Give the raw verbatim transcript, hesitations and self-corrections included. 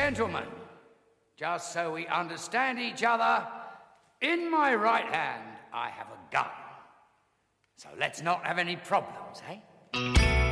gentlemen, just so we understand each other, in my right hand I have a gun. So let's not have any problems, eh?